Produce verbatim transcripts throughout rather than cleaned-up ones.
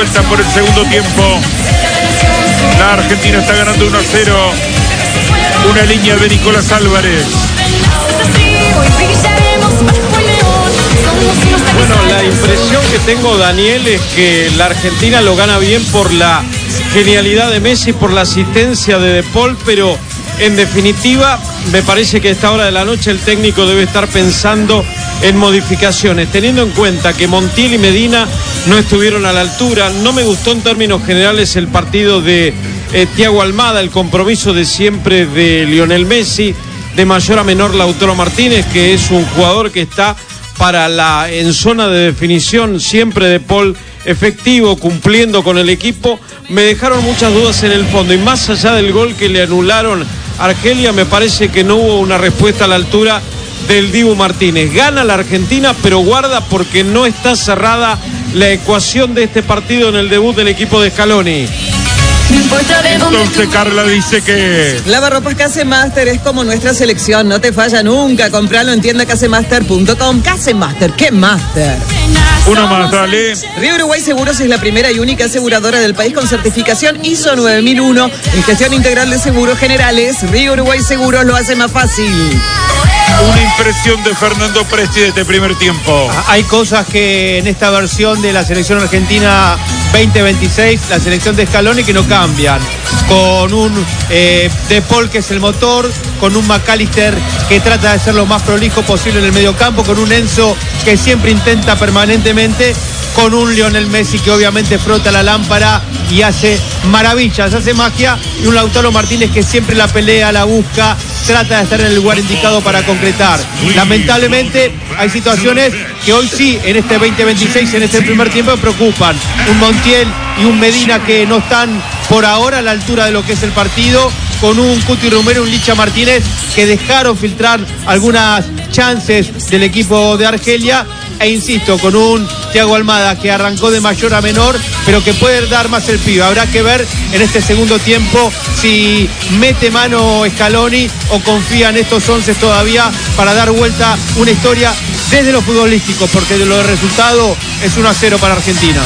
vuelta por el segundo tiempo. La Argentina está ganando uno a cero. Una línea de Nicolás Álvarez. Bueno, la impresión que tengo, Daniel, es que la Argentina lo gana bien por la genialidad de Messi, por la asistencia de De Paul, pero en definitiva me parece que a esta hora de la noche el técnico debe estar pensando en modificaciones, teniendo en cuenta que Montiel y Medina no estuvieron a la altura. No me gustó en términos generales el partido de eh, Thiago Almada, el compromiso de siempre de Lionel Messi, de mayor a menor Lautaro Martínez, que es un jugador que está para la en zona de definición, siempre De Paul efectivo, cumpliendo con el equipo. Me dejaron muchas dudas en el fondo, y más allá del gol que le anularon a Argelia, me parece que no hubo una respuesta a la altura del Dibu Martínez. Gana la Argentina, pero guarda porque no está cerrada la ecuación de este partido en el debut del equipo de Scaloni. Entonces Carla dice que Lavarropas Casemaster es como nuestra selección, no te falla nunca. Compralo en tienda casemaster punto com. Casemaster, ¿qué master? Uno más, dale. Río Uruguay Seguros es la primera y única aseguradora del país con certificación I S O nueve mil uno en gestión integral de seguros generales. Río Uruguay Seguros lo hace más fácil. Una impresión de Fernando Presti de este primer tiempo. Hay cosas que en esta versión de la selección argentina veinte veintiséis, la selección de Scaloni, que no cambian. Con un eh, De Paul, que es el motor, con un McAllister que trata de ser lo más prolijo posible en el mediocampo, con un Enzo que siempre intenta permanentemente, con un Lionel Messi que obviamente frota la lámpara y hace maravillas, hace magia, y un Lautaro Martínez que siempre la pelea, la busca, trata de estar en el lugar indicado para concretar. Lamentablemente hay situaciones que hoy sí, en este veinte veintiséis, en este primer tiempo, preocupan. Un Montiel y un Medina que no están por ahora a la altura de lo que es el partido, con un Cuti Romero y un Licha Martínez que dejaron filtrar algunas chances del equipo de Argelia, e insisto, con un Thiago Almada que arrancó de mayor a menor, pero que puede dar más el pibe. Habrá que ver en este segundo tiempo si mete mano Scaloni o confía en estos once todavía para dar vuelta una historia desde lo futbolístico, porque de lo de resultado es uno a cero para Argentina.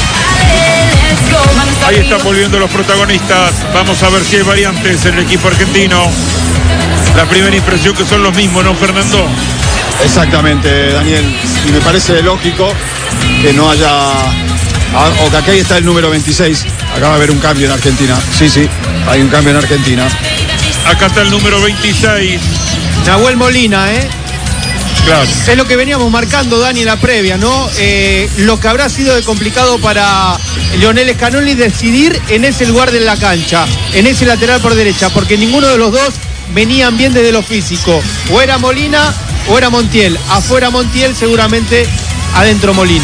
Ahí están volviendo los protagonistas. Vamos a ver si hay variantes en el equipo argentino. La primera impresión que son los mismos, ¿no, Fernando? Exactamente, Daniel. Y me parece lógico que no haya... O que aquí está el número veintiséis. Acaba de haber un cambio en Argentina. Sí, sí, hay un cambio en Argentina. Acá está el número veintiséis. Nahuel Molina, ¿eh? Claro. Es lo que veníamos marcando, Dani, en la previa, ¿no? Eh, lo que habrá sido de complicado para Lionel Scaloni decidir en ese lugar de la cancha, en ese lateral por derecha, porque ninguno de los dos venían bien desde lo físico. O era Molina o era Montiel. Afuera Montiel, seguramente adentro Molina.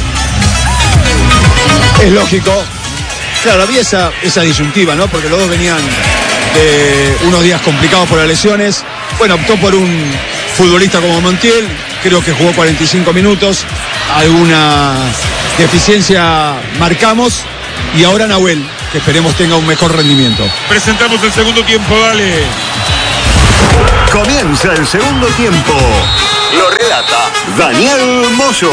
Es lógico. Claro, había esa, esa disyuntiva, ¿no? Porque los dos venían de unos días complicados por las lesiones. Bueno, optó por un futbolista como Montiel, creo que jugó cuarenta y cinco minutos, alguna deficiencia marcamos, y ahora Nahuel, que esperemos tenga un mejor rendimiento. Presentamos el segundo tiempo, dale. Comienza el segundo tiempo. Lo relata Daniel Moyo.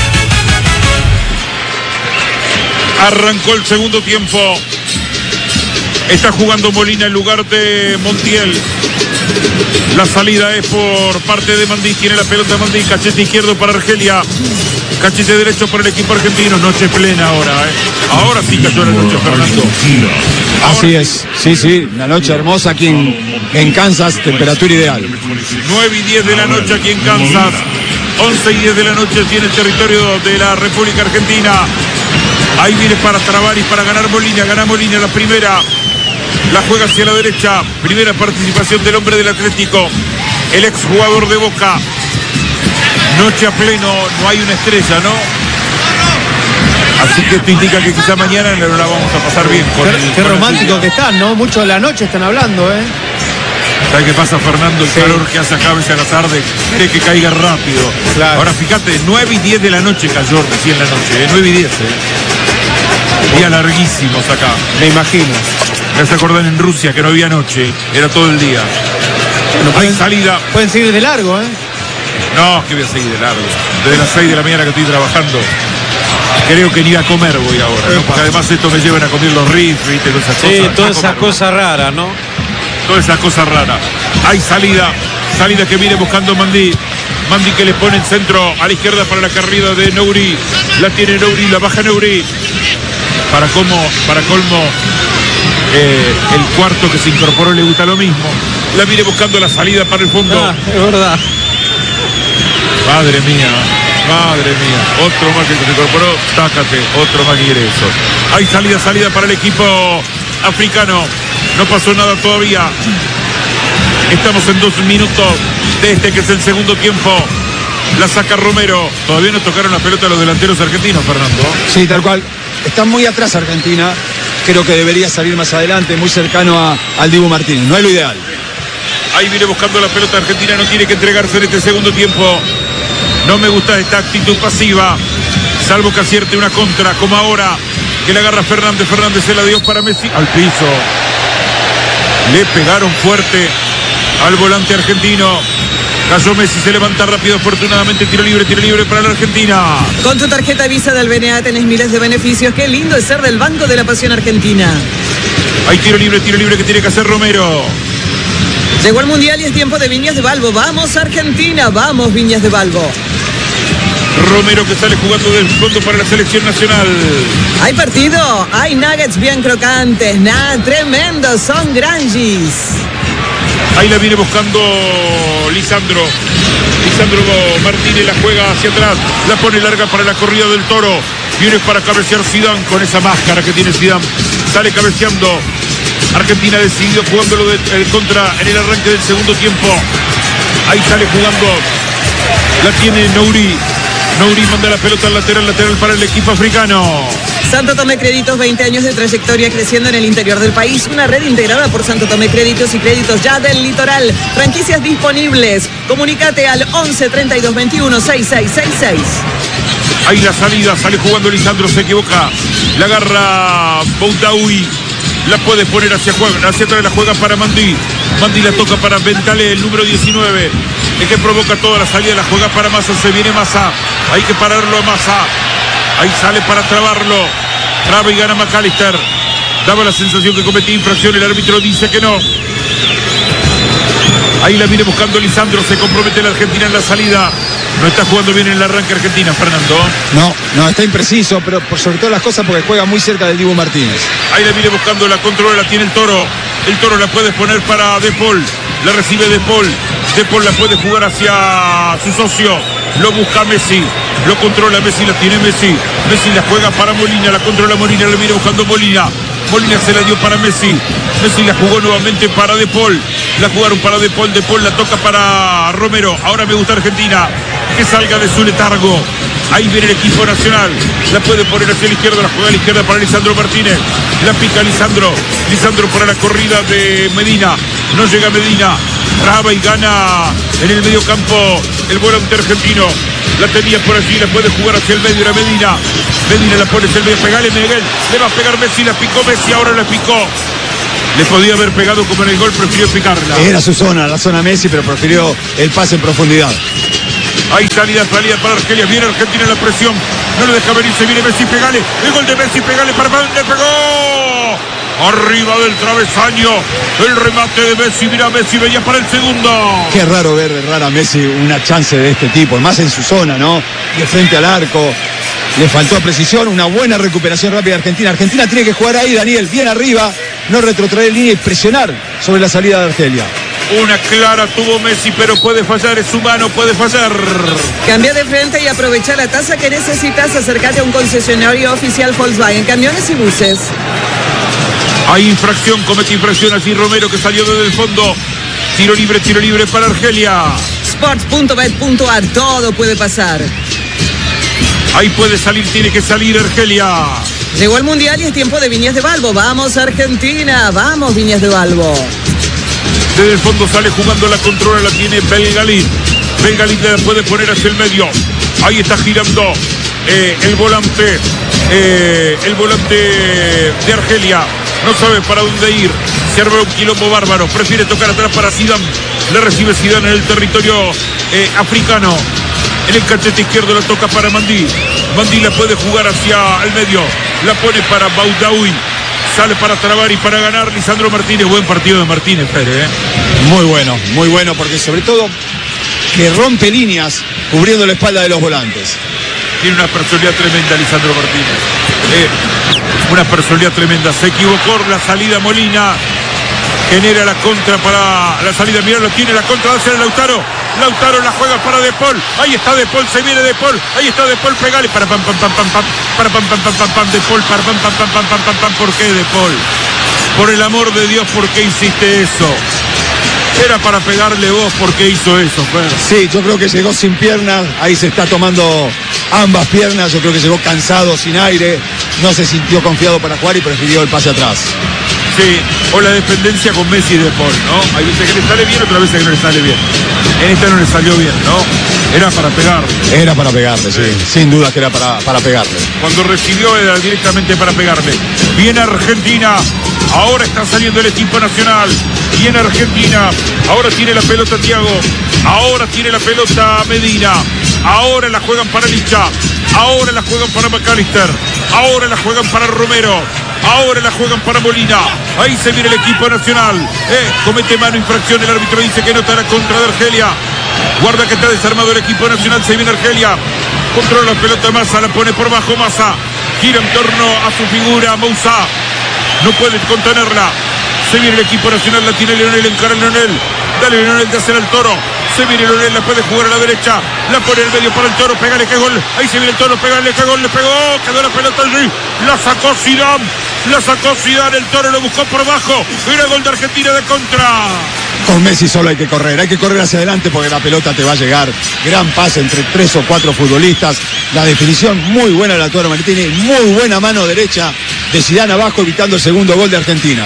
Arrancó el segundo tiempo. Está jugando Molina en lugar de Montiel. La salida es por parte de Mandí. Tiene la pelota Mandí. Cachete izquierdo para Argelia. Cachete derecho para el equipo argentino. Noche plena ahora, ¿eh? Ahora sí cayó la noche, Fernando. Ahora Así es. Sí, sí. Una noche hermosa aquí en, en Kansas. Temperatura ideal. nueve y diez de la noche aquí en Kansas. once y diez de la noche aquí en el territorio de la República Argentina. Ahí viene para trabar y para ganar Molina. Gana Molina la primera. La juega hacia la derecha. Primera participación del hombre del Atlético. El exjugador de Boca. Noche a pleno. No hay una estrella, ¿no? Así que esto indica que quizá mañana no la vamos a pasar bien. Con Qué, el, qué con romántico que están, ¿no? Mucho de la noche están hablando, ¿eh? ¿Sabes qué pasa, Fernando? El sí. calor que hace acá a veces a la tarde quiere que caiga rápido. Claro. Ahora fíjate, nueve y diez de la noche cayó recién la noche, ¿eh? nueve y diez, ¿eh? Día larguísimos acá. Me imagino. Ya se acuerdan en Rusia que no había noche, era todo el día. Bueno, hay pueden, salida. Pueden seguir de largo, ¿eh? No, que voy a seguir de largo. Desde las seis de la mañana que estoy trabajando. Creo que ni a comer voy ahora, ¿no? Porque además esto me llevan a comer los rifles, ¿viste? Todas esas Sí, cosas. toda esa cosa rara, ¿no? Todas esas cosas raras. Hay salida, salida que viene buscando Mandi. Mandi que le pone el centro a la izquierda para la carrera de Nouri. La tiene Nouri, la baja Nouri. Para como, para colmo, eh, el cuarto que se incorporó le gusta lo mismo. La viene buscando la salida para el fondo. Ah, es verdad. Madre mía, madre mía. Otro más que se incorporó, tácate, otro más que quiere eso. Hay salida, salida para el equipo africano. No pasó nada todavía. Estamos en dos minutos de este que es el segundo tiempo. La saca Romero. Todavía no tocaron la pelota los delanteros argentinos, Fernando. Sí, tal cual. Está muy atrás Argentina. Creo que debería salir más adelante, muy cercano a, al Dibu Martínez. No es lo ideal. Ahí viene buscando la pelota Argentina. No tiene que entregarse en este segundo tiempo. No me gusta esta actitud pasiva. Salvo que acierte una contra, como ahora. Que le agarra Fernández. Fernández se la dio para Messi. Al piso. Le pegaron fuerte al volante argentino. Cayó Messi, se levanta rápido, afortunadamente tiro libre, tiro libre para la Argentina. Con tu tarjeta Visa del B N A tenés miles de beneficios. Qué lindo es ser del Banco de la Pasión Argentina. Hay tiro libre, tiro libre que tiene que hacer Romero. Llegó el Mundial y es tiempo de Viñas de Balbo. Vamos Argentina, vamos Viñas de Balbo. Romero que sale jugando del fondo para la selección nacional. Hay partido, hay nuggets bien crocantes, nada, tremendos, son granjis. Ahí la viene buscando Lisandro. Lisandro Martínez la juega hacia atrás. La pone larga para la corrida del Toro. Viene para cabecear Zidane con esa máscara que tiene Zidane. Sale cabeceando. Argentina decidió jugándolo de, de contra en el arranque del segundo tiempo. Ahí sale jugando. La tiene Nouri. Nouri manda la pelota al lateral, lateral para el equipo africano. Santo Tomé Créditos, veinte años de trayectoria creciendo en el interior del país. Una red integrada por Santo Tomé Créditos y Créditos Ya del Litoral. Franquicias disponibles. Comunícate al once treinta y dos veintiuno sesenta y seis sesenta y seis. Ahí la salida, sale jugando Lisandro, se equivoca. La agarra Boutaoui. La puede poner hacia, hacia atrás, la juega para Mandi. Mandi la toca para Ventale, el número diecinueve. El que provoca toda la salida, la juega para Massa. Se viene Massa. Hay que pararlo a Massa. Ahí sale para trabarlo. Traba y gana McAllister. Daba la sensación que cometía infracción. El árbitro dice que no. Ahí la viene buscando Lisandro. Se compromete la Argentina en la salida. No está jugando bien en el arranque Argentina, Fernando. No, no, está impreciso, pero por sobre todas las cosas porque juega muy cerca del Dibu Martínez. Ahí la viene buscando, la controla, la tiene el Toro. El Toro la puede poner para De Paul. La recibe De Paul. De Paul la puede jugar hacia su socio. Lo busca Messi. Lo controla Messi, la tiene Messi. Messi la juega para Molina, la controla Molina, la viene buscando Molina. Molina se la dio para Messi. Messi la jugó nuevamente para De Paul. La jugaron para De Paul. De Paul la toca para Romero. Ahora me gusta Argentina. Que salga de su letargo. Ahí viene el equipo nacional. La puede poner hacia la izquierda. La juega a la izquierda para Lisandro Martínez. La pica Lisandro. Lisandro para la corrida de Medina. No llega Medina. Traba y gana en el medio campo el volante argentino. La tenía por allí, la puede jugar hacia el medio, era Medina. Medina la pone hacia el medio, pegale Miguel. Le va a pegar Messi, la picó Messi, ahora la picó. Le podía haber pegado como en el gol, prefirió picarla. Era su zona, la zona Messi, pero prefirió el pase en profundidad. Ahí salida, salida para Argelia. Viene Argentina en la presión. No lo deja venir, se viene Messi, pegale. El gol de Messi, pegale para le pegó. Arriba del travesaño. El remate de Messi. Mira, Messi venía para el segundo. Qué raro ver errar a Messi una chance de este tipo, más en su zona, ¿no? De frente al arco. Le faltó precisión, una buena recuperación rápida de Argentina. Argentina tiene que jugar ahí, Daniel, bien arriba, no retrotraer línea y presionar sobre la salida de Argelia. Una clara tuvo Messi, pero puede fallar, es humano, puede fallar. Cambia de frente y aprovecha la tasa que necesitas. Acércate a un concesionario oficial Volkswagen, camiones y buses. Hay infracción, comete infracción allí Romero que salió desde el fondo. Tiro libre, tiro libre para Argelia. Sports punto bet punto a r, todo puede pasar. Ahí puede salir, tiene que salir Argelia. Llegó el Mundial y es tiempo de Viñas de Balbo. Vamos Argentina, vamos Viñas de Balbo. Desde el fondo sale jugando, la controla, la tiene Belgalín. Belgalín la puede poner hacia el medio. Ahí está girando eh, el volante. Eh, el volante de Argelia. No sabe para dónde ir. Se arma un quilombo bárbaro. Prefiere tocar atrás para Zidane. Le recibe Zidane en el territorio eh, africano. En el cachete izquierdo la toca para Mandi. Mandila puede jugar hacia el medio. La pone para Boudaoui. Sale para trabar y para ganar Lisandro Martínez. Buen partido de Martínez, Pérez, ¿eh? Muy bueno, muy bueno, porque sobre todo que rompe líneas cubriendo la espalda de los volantes. Tiene una personalidad tremenda Lisandro Martínez. Eh, una personalidad tremenda. Se equivocó la salida Molina. Genera la contra para la salida. Mirá, lo tiene la contra hacia el Lautaro. Lautaro la juega para De Paul. Ahí está De Paul, se viene De Paul. Ahí está De Paul, pegale. Para pam pam pam pam pam. Para pam pam pam pam pam. De Paul, para pam pam pam pam pam pam pam. ¿Por qué De Paul? Por el amor de Dios, ¿por qué hiciste eso? Era para pegarle vos, ¿por qué hizo eso, Fer? Sí, yo creo que llegó sin piernas. Ahí se está tomando ambas piernas. Yo creo que llegó cansado, sin aire. No se sintió confiado para jugar y prefirió el pase atrás. Sí, o la dependencia con Messi y De Paul, ¿no? Hay veces que le sale bien, otras veces que no le sale bien. En esta no le salió bien, ¿no? Era para pegarle. Era para pegarle, sí. sí. Sin duda que era para, para pegarle. Cuando recibió era directamente para pegarle. Viene Argentina. Ahora está saliendo el equipo nacional. Viene Argentina. Ahora tiene la pelota Thiago. Ahora tiene la pelota Medina. Ahora la juegan para Licha. Ahora la juegan para McAllister. Ahora la juegan para Romero. Ahora la juegan para Molina. Ahí se viene el equipo nacional. Eh, comete mano, infracción. El árbitro dice que no está la contra de Argelia. Guarda que está desarmado el equipo nacional. Se viene Argelia. Controla la pelota Massa. La pone por bajo Massa. Gira en torno a su figura Moussa. No puede contenerla. Se viene el equipo nacional. La tiene Leonel. Encara Leonel. Dale Leonel de hacer el Toro. Se viene Leonel, la puede jugar a la derecha. La pone en el medio para el Toro. Pégale que gol. Ahí se viene el Toro. Pégale que gol. Le pegó. Quedó la pelota allí. La sacó Zidane. La sacó Zidane. El Toro lo buscó por abajo. Mira el gol de Argentina de contra. Con Messi solo hay que correr. Hay que correr hacia adelante porque la pelota te va a llegar. Gran pase entre tres o cuatro futbolistas. La definición muy buena de la Toro Martínez. Muy buena mano derecha de Zidane abajo, evitando el segundo gol de Argentina.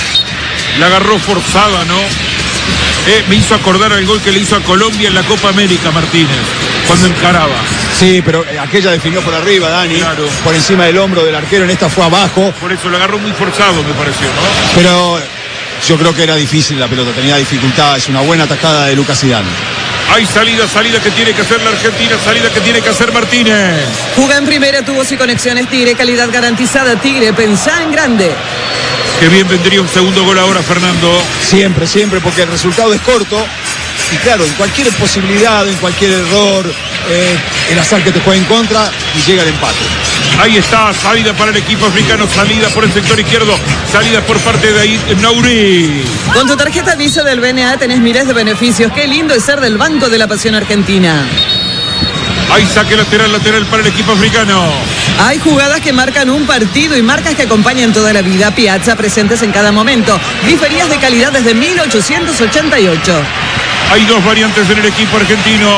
La agarró forzada, ¿no? Eh, me hizo acordar al gol que le hizo a Colombia en la Copa América, Martínez, cuando encaraba. Sí, pero aquella definió por arriba, Dani, claro, por encima del hombro del arquero. En esta fue abajo. Por eso lo agarró muy forzado, me pareció, ¿no? Pero yo creo que era difícil la pelota, tenía dificultad. Es una buena atacada de Lucas Zidane. Hay salida, salida que tiene que hacer la Argentina, salida que tiene que hacer Martínez. Juga en primera, tubos y conexiones Tigre, calidad garantizada Tigre, pensá en grande. Qué bien vendría un segundo gol ahora, Fernando. Siempre, siempre, porque el resultado es corto. Y claro, en cualquier posibilidad, en cualquier error, eh, el azar que te juega en contra y llega el empate. Ahí está, salida para el equipo africano, salida por el sector izquierdo, salida por parte de ahí, Nauri. Con tu tarjeta Visa del B N A tenés miles de beneficios. Qué lindo es ser del Banco de la Pasión Argentina. Ahí saque lateral, lateral para el equipo africano. Hay jugadas que marcan un partido y marcas que acompañan toda la vida. Piazza, presentes en cada momento. Griferías de calidad desde mil ochocientos ochenta y ocho. Hay dos variantes en el equipo argentino.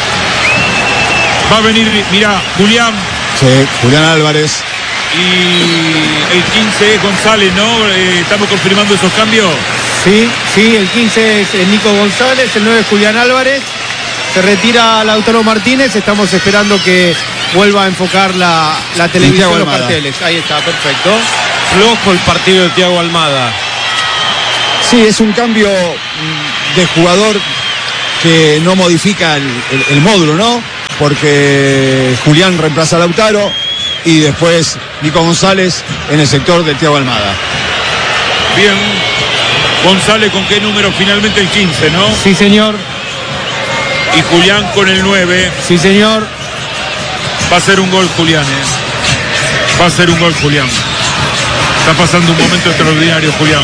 Va a venir, mira, Julián. Sí, Julián Álvarez. Y el quince es González, ¿no? Eh, ¿Estamos confirmando esos cambios? Sí, sí, el quince es Nico González, el nueve es Julián Álvarez. Se retira Lautaro Martínez, estamos esperando que vuelva a enfocar la, la televisión, los carteles. Ahí está, perfecto. Flojo el partido de Thiago Almada. Sí, es un cambio de jugador que no modifica el, el, el módulo, ¿no? Porque Julián reemplaza a Lautaro y después Nico González en el sector del Thiago Almada. Bien. González con qué número finalmente el quince, ¿no? Sí, señor. Y Julián con el nueve. Sí, señor. Va a ser un gol Julián, ¿eh? Va a ser un gol Julián. Está pasando un momento extraordinario Julián.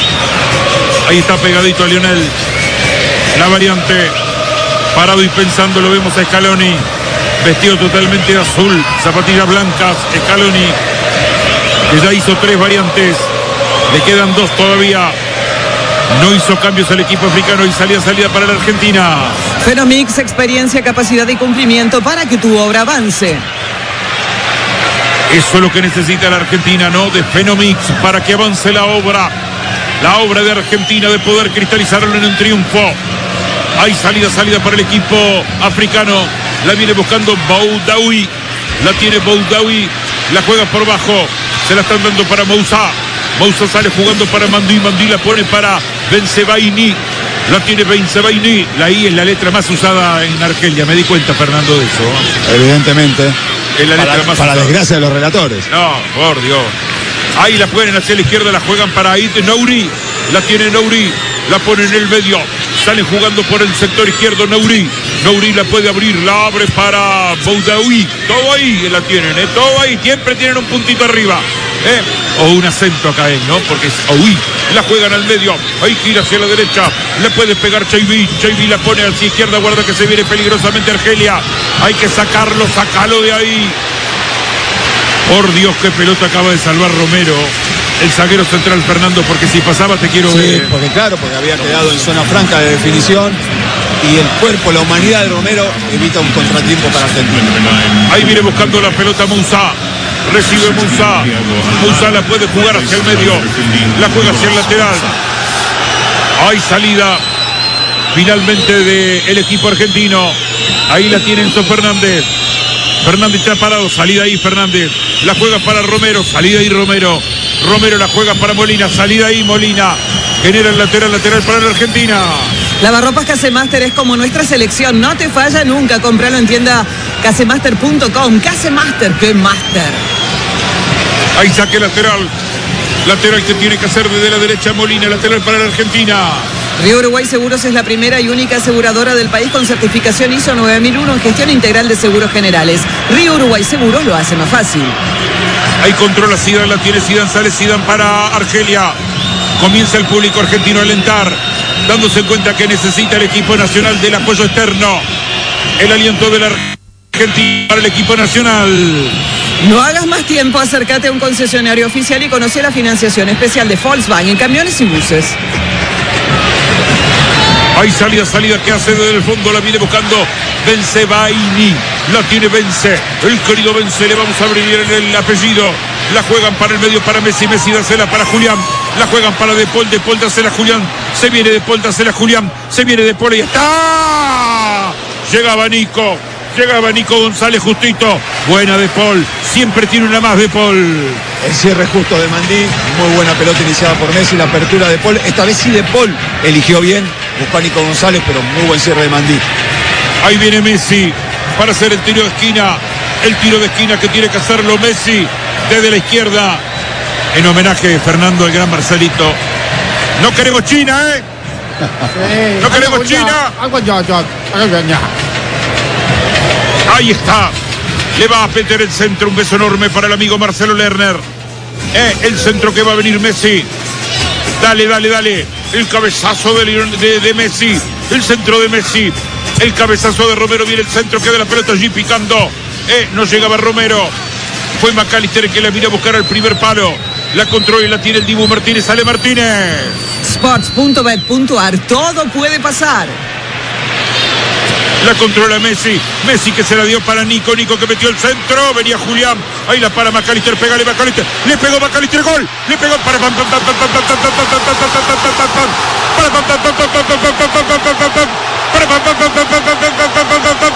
Ahí está pegadito a Lionel. La variante. Parado y pensando, lo vemos a Scaloni. Vestido totalmente de azul. Zapatillas blancas. Scaloni. Que ya hizo tres variantes. Le quedan dos todavía. No hizo cambios el equipo africano y salía salida para la Argentina. Fenomix, experiencia, capacidad y cumplimiento para que tu obra avance. Eso es lo que necesita la Argentina, ¿no? De Fenomix para que avance la obra. La obra de Argentina de poder cristalizarlo en un triunfo. Hay salida, salida para el equipo africano. La viene buscando Boudaoui. La tiene Boudaoui. La juega por bajo. Se la están dando para Moussa. Moussa sale jugando para Mandí. Mandí la pone para Bensebaini. La tiene Bensebaini. La I es la letra más usada en Argelia. Me di cuenta, Fernando, de eso. Evidentemente. Es la letra para, más para usada. desgracia de los relatores. No, por Dios. Ahí la pueden hacia la izquierda, la juegan para ahí. Nouri, la tiene Nouri, la pone en el medio. Salen jugando por el sector izquierdo Nouri. Nouri la puede abrir, la abre para Boudaoui. Todo ahí la tienen, ¿eh? Todo ahí. Siempre tienen un puntito arriba. ¿eh? O un acento acá en, ¿no? Porque es Oui. La juegan al medio. Ahí gira hacia la derecha. Le puede pegar Chaiví. Chaiví la pone hacia izquierda. Guarda que se viene peligrosamente Argelia. Hay que sacarlo, sacalo de ahí. Por Dios, qué pelota acaba de salvar Romero. El zaguero central Fernando, porque si pasaba te quiero Sí, ver. porque claro, porque había quedado en zona franca de definición y el cuerpo, la humanidad de Romero evita un contratiempo para Argentina. Ahí viene buscando la pelota Moussa. Recibe Moussa. Moussa la puede jugar hacia el medio. La juega hacia el lateral. Hay salida finalmente del equipo argentino. Ahí la tiene Enzo Fernández. Fernández está parado, salida ahí Fernández. La juega para Romero, salida ahí Romero. Romero la juega para Molina, salida ahí Molina. Genera el lateral, lateral para la Argentina. Lavarropas Casemaster es como nuestra selección, no te falla nunca. Compralo en tienda casemaster punto com. Casemaster, qué máster. Ahí saque lateral. Lateral que tiene que hacer desde la derecha Molina, lateral para la Argentina. Río Uruguay Seguros es la primera y única aseguradora del país con certificación I S O nueve mil uno en gestión integral de seguros generales. Río Uruguay Seguros lo hace más fácil. Ahí controla Zidane, la tiene Zidane, sale Zidane para Argelia. Comienza el público argentino a alentar, dándose cuenta que necesita el equipo nacional del apoyo externo. El aliento de la Argentina para el equipo nacional. No hagas más tiempo, acércate a un concesionario oficial y conoce la financiación especial de Volkswagen en camiones y buses. Hay salida, salida que hace desde el fondo, la viene buscando Vence Baini. La tiene Vence, el querido Vence, le vamos a abrir el apellido. La juegan para el medio para Messi, Messi dásela para Julián. La juegan para De Paul, De Paul dásela a Julián. Se viene De Paul, dásela a Julián. Se viene De Paul y está. Llegaba Nico, llegaba Nico González justito. Buena De Paul, siempre tiene una más De Paul. El cierre justo de Mandí, muy buena pelota iniciada por Messi, la apertura de Paul. Esta vez sí de Paul eligió bien, buscó a Nico González, pero muy buen cierre de Mandí. Ahí viene Messi para hacer el tiro de esquina. El tiro de esquina que tiene que hacerlo Messi desde la izquierda. En homenaje, Fernando, al gran Marcelito. No queremos China, ¿eh? Sí, No queremos algo ya, China. algo ya, ya, algo ya. Ahí está. Le va a meter el centro. Un beso enorme para el amigo Marcelo Lerner. Eh, el centro que va a venir Messi. Dale, dale, dale. El cabezazo de, de, de Messi. El centro de Messi. El cabezazo de Romero. Viene el centro. Queda la pelota allí picando. Eh, no llegaba Romero. Fue McAllister el que la vino a buscar al primer palo. La controla y la tiene el Dibu Martínez. Sale Martínez. Sports punto bet punto ar. Todo puede pasar. La controla Messi. Messi que se la dio para Nico. Nico que metió el centro. Venía Julián. Ahí la para McAllister. Pégale McAllister. Le pegó McAllister. Gol. Le pegó para pam pam pam pam pam pam pam pam pam pam pam pam pam pam. Para pam pam pam pam pam pam pam pam pam pam pam. Para pam pam pam pam pam pam pam pam pam pam pam.